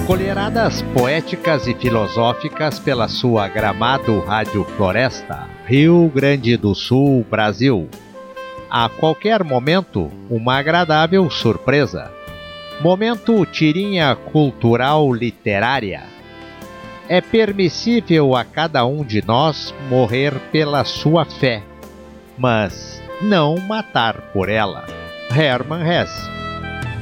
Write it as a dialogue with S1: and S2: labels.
S1: Colheradas poéticas e filosóficas pela sua Gramado Rádio Floresta, Rio Grande do Sul, Brasil. A qualquer momento, uma agradável surpresa. Momento tirinha cultural literária. É permissível a cada um de nós morrer pela sua fé, mas não matar por ela. Hermann Hesse.